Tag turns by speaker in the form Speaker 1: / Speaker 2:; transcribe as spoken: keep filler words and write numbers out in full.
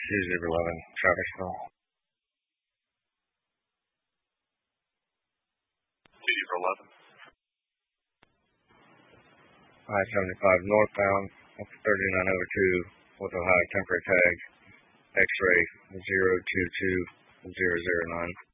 Speaker 1: two zero eleven, Travisville.
Speaker 2: two zero eleven.
Speaker 1: I seventy-five northbound, up to thirty-nine oh two, with Ohio temporary tag, X-ray zero two two zero zero nine.